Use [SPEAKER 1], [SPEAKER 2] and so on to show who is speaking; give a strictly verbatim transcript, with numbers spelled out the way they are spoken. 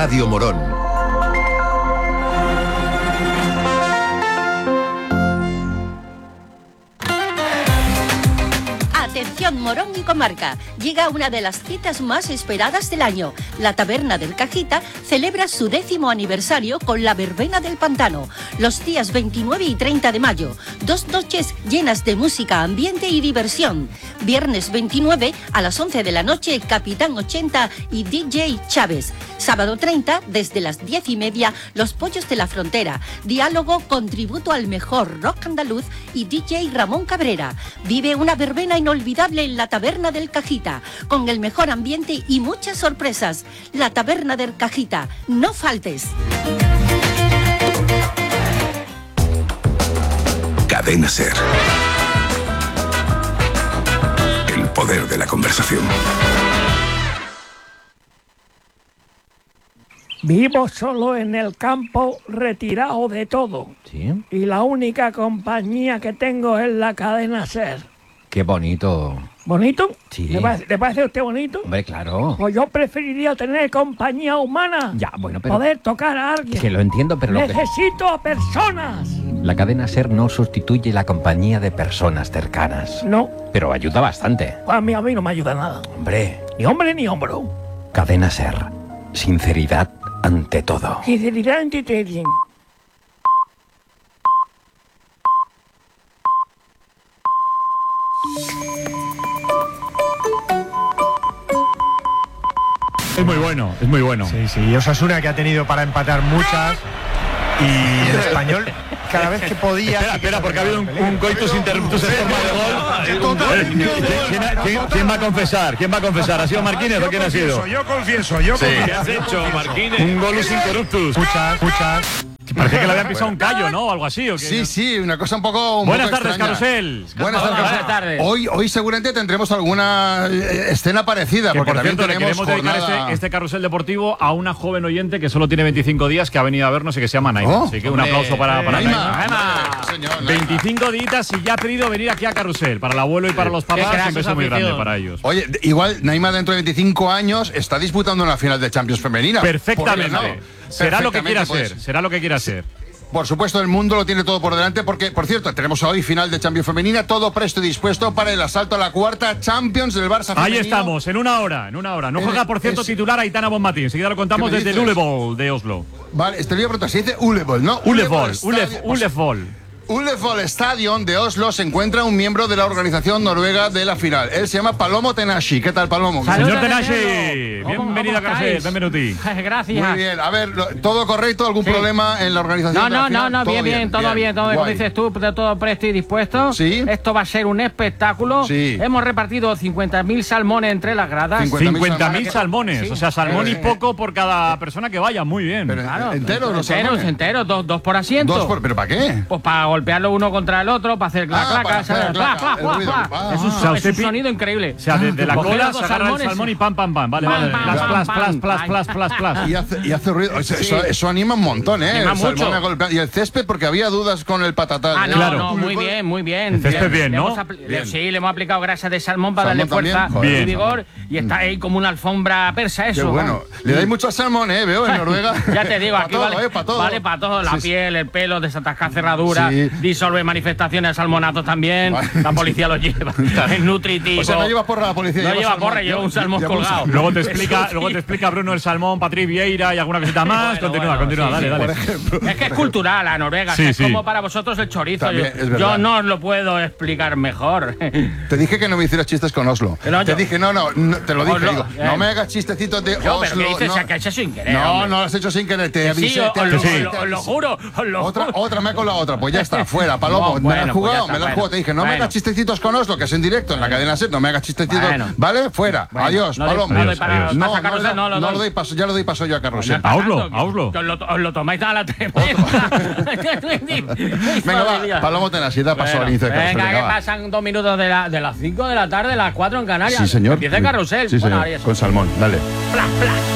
[SPEAKER 1] Radio Morón.
[SPEAKER 2] Atención Morón y comarca, llega una de las citas más esperadas del año. La Taberna del Cajita celebra su décimo aniversario con la Verbena del Pantano, los días veintinueve y treinta de mayo. Dos noches llenas de música, ambiente y diversión. Viernes veintinueve a las once de la noche, Capitán ochenta y D J Chávez. Sábado treinta, desde las diez y media, Los Pollos de la Frontera. Diálogo con tributo al mejor rock andaluz y D J Ramón Cabrera. Vive una verbena inolvidable en la Taberna del Cajita, con el mejor ambiente y muchas sorpresas. La Taberna del Cajita, no faltes.
[SPEAKER 1] Cadena Ser. El poder de la conversación.
[SPEAKER 3] Vivo solo en el campo, retirado de todo.
[SPEAKER 4] ¿Sí?
[SPEAKER 3] Y la única compañía que tengo es la Cadena Ser.
[SPEAKER 4] Qué bonito.
[SPEAKER 3] ¿Bonito?
[SPEAKER 4] Sí.
[SPEAKER 3] ¿Le parece, ¿le parece a usted bonito?
[SPEAKER 4] Hombre, claro.
[SPEAKER 3] Pues yo preferiría tener compañía humana.
[SPEAKER 4] Ya, bueno, pero...
[SPEAKER 3] Poder tocar a alguien.
[SPEAKER 4] Que lo entiendo, pero... Lo que...
[SPEAKER 3] Necesito a personas.
[SPEAKER 4] La Cadena Ser no sustituye la compañía de personas cercanas.
[SPEAKER 3] No.
[SPEAKER 4] Pero ayuda bastante.
[SPEAKER 3] A mí, a mí no me ayuda nada.
[SPEAKER 4] Hombre.
[SPEAKER 3] Ni hombre ni hombro.
[SPEAKER 4] Cadena Ser. Sinceridad ante todo.
[SPEAKER 3] Sinceridad ante todo.
[SPEAKER 5] Es muy bueno, es muy bueno.
[SPEAKER 6] Sí, sí, Osasuna que ha tenido para empatar muchas y el Español cada vez que podía...
[SPEAKER 5] Espera, espera, porque ha habido un, un coitus interruptus en forma de gol. ¿Quién, quién, quién va a confesar? ¿Quién va a confesar? ¿Ha sido Marquínez o quién ha sido?
[SPEAKER 6] Yo confieso, yo confieso.
[SPEAKER 5] ¿Qué has hecho, Marquínez? Un golus interruptus.
[SPEAKER 6] Muchas, muchas...
[SPEAKER 5] Parece que le habían pisado un callo, ¿no? O algo así. ¿o qué?
[SPEAKER 7] Sí, sí, una cosa un poco. Un
[SPEAKER 5] Buenas
[SPEAKER 7] poco
[SPEAKER 5] tardes,
[SPEAKER 7] extraña.
[SPEAKER 5] Carrusel.
[SPEAKER 7] Buenas tardes.
[SPEAKER 8] Buenas tardes.
[SPEAKER 7] Hoy, hoy seguramente tendremos alguna eh, escena parecida.
[SPEAKER 5] Que
[SPEAKER 7] porque
[SPEAKER 5] por
[SPEAKER 7] también
[SPEAKER 5] cierto, le
[SPEAKER 7] tenemos
[SPEAKER 5] queremos dedicar
[SPEAKER 7] jornada...
[SPEAKER 5] este, este carrusel deportivo a una joven oyente que solo tiene veinticinco días, que ha venido a vernos y que se llama Naima.
[SPEAKER 7] Oh,
[SPEAKER 5] Así que un aplauso para, para
[SPEAKER 7] Naima.
[SPEAKER 5] Naima.
[SPEAKER 7] Naima. Señor, Naima.
[SPEAKER 5] veinticinco días y ya ha pedido venir aquí a Carrusel. Para el abuelo y para los papás,
[SPEAKER 8] crack,
[SPEAKER 5] un beso
[SPEAKER 8] esa
[SPEAKER 5] muy
[SPEAKER 8] afición.
[SPEAKER 5] grande para ellos.
[SPEAKER 7] Oye, igual Naima dentro de veinticinco años está disputando una final de Champions femenina.
[SPEAKER 5] Perfectamente.
[SPEAKER 7] ¿Por qué no?
[SPEAKER 5] Será lo que quiera
[SPEAKER 7] Perfectamente,
[SPEAKER 5] ser.
[SPEAKER 7] pues.
[SPEAKER 5] Será lo que quiera ser.
[SPEAKER 7] Por supuesto, el mundo lo tiene todo por delante porque, por cierto, tenemos hoy final de Champions femenina, todo presto y dispuesto para el asalto a la cuarta Champions del Barça femenino.
[SPEAKER 5] Ahí estamos, en una hora, en una hora. No
[SPEAKER 7] En
[SPEAKER 5] juega,
[SPEAKER 7] el-
[SPEAKER 5] por cierto,
[SPEAKER 7] es-
[SPEAKER 5] titular Aitana Bonmatí. Enseguida lo contamos
[SPEAKER 7] ¿Qué me
[SPEAKER 5] desde el
[SPEAKER 7] dices?
[SPEAKER 5] Ulevoll de Oslo.
[SPEAKER 7] Vale, este lío pronto se dice Ulevoll, ¿no?
[SPEAKER 5] Ulevoll,
[SPEAKER 7] Stadion-
[SPEAKER 5] Ulef, Ulevoll.
[SPEAKER 7] Ulevoll Stadion de Oslo se encuentra un miembro de la organización noruega de la final. Él se llama Palomo Tenashi. ¿Qué tal, Palomo?
[SPEAKER 8] Saludos,
[SPEAKER 5] Señor Tenashi,
[SPEAKER 8] Tenelo. ¿Cómo-
[SPEAKER 5] bienvenido a
[SPEAKER 8] cómo
[SPEAKER 5] Carrusel,
[SPEAKER 8] estáis?
[SPEAKER 5] bienvenuti.
[SPEAKER 8] Gracias.
[SPEAKER 7] Muy bien. A ver, lo- ¿todo correcto? ¿Algún
[SPEAKER 8] Sí.
[SPEAKER 7] problema en la organización
[SPEAKER 8] No,
[SPEAKER 7] de la
[SPEAKER 8] no,
[SPEAKER 7] final?
[SPEAKER 8] no, no,
[SPEAKER 7] Todo
[SPEAKER 8] bien, bien, todo bien, todo bien, como
[SPEAKER 7] Guay.
[SPEAKER 8] dices tú, de todo presto y dispuesto.
[SPEAKER 7] Sí.
[SPEAKER 8] Esto va a ser un espectáculo.
[SPEAKER 7] Sí.
[SPEAKER 8] Hemos repartido cincuenta mil salmones entre las gradas.
[SPEAKER 7] cincuenta mil
[SPEAKER 5] cincuenta mil
[SPEAKER 7] salmones.
[SPEAKER 5] salmones,
[SPEAKER 8] Sí.
[SPEAKER 5] o sea, salmón y
[SPEAKER 7] Eh,
[SPEAKER 5] poco por cada persona que vaya, muy bien.
[SPEAKER 7] Pero,
[SPEAKER 8] Claro,
[SPEAKER 7] ¿enteros los
[SPEAKER 8] enteros,
[SPEAKER 7] salmones?
[SPEAKER 8] enteros, dos, dos por asiento.
[SPEAKER 7] Dos por, ¿pero para qué?
[SPEAKER 8] Pues para golpearlo uno contra el otro, para hacer clac,
[SPEAKER 7] Ah,
[SPEAKER 8] clac,
[SPEAKER 7] para
[SPEAKER 8] ¿sabes?
[SPEAKER 7] hacer
[SPEAKER 8] Clac,
[SPEAKER 7] clac,
[SPEAKER 8] clac,
[SPEAKER 7] el
[SPEAKER 8] clac,
[SPEAKER 7] ruido.
[SPEAKER 8] clac.
[SPEAKER 7] Ah.
[SPEAKER 8] Es un,
[SPEAKER 5] O sea,
[SPEAKER 8] es
[SPEAKER 5] usted
[SPEAKER 8] un
[SPEAKER 5] pi-
[SPEAKER 8] sonido increíble.
[SPEAKER 5] O sea, de, de la
[SPEAKER 8] Coger
[SPEAKER 5] cola
[SPEAKER 8] los dos
[SPEAKER 5] se agarra el
[SPEAKER 8] salmones.
[SPEAKER 5] salmón y pam, pam, pam. Vale,
[SPEAKER 8] Pam,
[SPEAKER 5] vale.
[SPEAKER 8] pam,
[SPEAKER 5] Plas,
[SPEAKER 8] pam,
[SPEAKER 5] plas,
[SPEAKER 8] pam.
[SPEAKER 5] plas, plas,
[SPEAKER 8] Ay.
[SPEAKER 5] plas, plas, plas.
[SPEAKER 7] Y hace, y hace ruido. Eso,
[SPEAKER 8] Sí.
[SPEAKER 7] eso, eso anima un montón, ¿eh?
[SPEAKER 8] Anima
[SPEAKER 7] El salmón
[SPEAKER 8] mucho.
[SPEAKER 7] a golpear. Y el césped, porque había dudas con el patatal.
[SPEAKER 8] Ah,
[SPEAKER 7] ¿eh?
[SPEAKER 8] no,
[SPEAKER 5] Claro.
[SPEAKER 8] no, muy bien, muy bien.
[SPEAKER 5] El césped bien,
[SPEAKER 8] Le
[SPEAKER 5] ¿no?
[SPEAKER 8] hemos apli-
[SPEAKER 7] Bien.
[SPEAKER 8] Sí, le hemos aplicado grasa de salmón para
[SPEAKER 7] Salmón
[SPEAKER 8] darle fuerza
[SPEAKER 7] también, joder.
[SPEAKER 8] y
[SPEAKER 5] Bien.
[SPEAKER 8] vigor. Y está ahí como una alfombra persa,
[SPEAKER 7] Qué
[SPEAKER 8] eso.
[SPEAKER 7] bueno. Le dais mucho salmón, ¿eh? Veo en Noruega.
[SPEAKER 8] Ya te digo,
[SPEAKER 7] Pa'
[SPEAKER 8] aquí
[SPEAKER 7] todo,
[SPEAKER 8] vale,
[SPEAKER 7] ¿eh? Pa' todo.
[SPEAKER 8] vale para todo. La
[SPEAKER 7] Sí, sí.
[SPEAKER 8] piel, el pelo, desatascar cerraduras,
[SPEAKER 7] Sí.
[SPEAKER 8] disolve manifestaciones de salmonatos también.
[SPEAKER 7] Vale.
[SPEAKER 8] La policía lo lleva. Es nutritivo.
[SPEAKER 7] O sea, no llevas porra a la policía.
[SPEAKER 8] No
[SPEAKER 7] llevas
[SPEAKER 8] lleva
[SPEAKER 7] salmón.
[SPEAKER 8] porra, lleva un salmón
[SPEAKER 7] Lleva un
[SPEAKER 8] colgado.
[SPEAKER 7] salmón.
[SPEAKER 5] Luego te explica,
[SPEAKER 8] Eso
[SPEAKER 5] luego
[SPEAKER 8] sí.
[SPEAKER 5] te explica Bruno el salmón, Patrick Vieira y alguna cosita más.
[SPEAKER 8] Bueno,
[SPEAKER 5] continúa,
[SPEAKER 8] bueno,
[SPEAKER 5] continúa,
[SPEAKER 8] sí,
[SPEAKER 5] dale,
[SPEAKER 8] sí,
[SPEAKER 5] dale.
[SPEAKER 7] Por ejemplo.
[SPEAKER 8] Es que es cultural la Noruega,
[SPEAKER 5] Sí,
[SPEAKER 8] es
[SPEAKER 5] sí.
[SPEAKER 8] como para vosotros el chorizo.
[SPEAKER 7] También,
[SPEAKER 8] yo,
[SPEAKER 7] es verdad.
[SPEAKER 8] yo no os lo puedo explicar mejor.
[SPEAKER 7] Te dije que no me hicieras chistes con Oslo.
[SPEAKER 8] Pero
[SPEAKER 7] te
[SPEAKER 8] yo-
[SPEAKER 7] dije, no, no, no, te lo dije.
[SPEAKER 8] Oslo,
[SPEAKER 7] digo,
[SPEAKER 8] eh.
[SPEAKER 7] no me hagas chistecitos de
[SPEAKER 8] Yo,
[SPEAKER 7] Oslo.
[SPEAKER 8] pero ¿qué dices?
[SPEAKER 7] no.
[SPEAKER 8] O sea, que has hecho sin querer,
[SPEAKER 7] No,
[SPEAKER 8] hombre.
[SPEAKER 7] no lo has hecho sin querer. Te
[SPEAKER 8] Que
[SPEAKER 7] avisé.
[SPEAKER 8] sí, os,
[SPEAKER 7] te
[SPEAKER 8] os lo,
[SPEAKER 7] avisé,
[SPEAKER 8] os lo-
[SPEAKER 7] te
[SPEAKER 8] os lo
[SPEAKER 7] avisé.
[SPEAKER 8] juro, os lo
[SPEAKER 7] Otra,
[SPEAKER 8] juro.
[SPEAKER 7] otra me ha colado otra. Pues ya está, fuera, Palomo.
[SPEAKER 8] No,
[SPEAKER 7] me la
[SPEAKER 8] bueno,
[SPEAKER 7] has
[SPEAKER 8] pues
[SPEAKER 7] jugado,
[SPEAKER 8] ya está,
[SPEAKER 7] me la has
[SPEAKER 8] bueno.
[SPEAKER 7] jugado. Te dije, no me
[SPEAKER 8] Bueno.
[SPEAKER 7] hagas chistecitos con Oslo, que es en directo en la cadena SER. No me hagas chistecitos.
[SPEAKER 8] Bueno.
[SPEAKER 7] ¿Vale? Fuera.
[SPEAKER 8] Bueno,
[SPEAKER 7] Adiós,
[SPEAKER 8] no doy-
[SPEAKER 7] Palomo.
[SPEAKER 8] no doy
[SPEAKER 5] Adiós,
[SPEAKER 8] para-
[SPEAKER 5] adiós.
[SPEAKER 8] pasa
[SPEAKER 7] No,
[SPEAKER 8] Carrusel,
[SPEAKER 7] no,
[SPEAKER 8] no lo
[SPEAKER 7] no
[SPEAKER 8] doy.
[SPEAKER 7] lo doy paso, ya lo doy paso yo a Carrusel.
[SPEAKER 5] A Oslo,
[SPEAKER 8] Tanto que-
[SPEAKER 5] a Oslo.
[SPEAKER 8] que Os lo, os lo tomáis a la tremenda.
[SPEAKER 7] Venga,
[SPEAKER 8] Madre mía.
[SPEAKER 7] va, Palomo Tenasida pasó
[SPEAKER 8] Bueno,
[SPEAKER 7] al inicio de Carrusel.
[SPEAKER 8] venga, que
[SPEAKER 7] Venga, va.
[SPEAKER 8] pasan dos minutos de, la, de las cinco de la tarde, las cuatro en Canarias.
[SPEAKER 7] Sí, señor.
[SPEAKER 8] Empieza el carrusel.
[SPEAKER 7] Sí,
[SPEAKER 8] Bueno,
[SPEAKER 7] señor.
[SPEAKER 8] ahora ya se-
[SPEAKER 7] Con salmón, dale.
[SPEAKER 8] Plas, plas.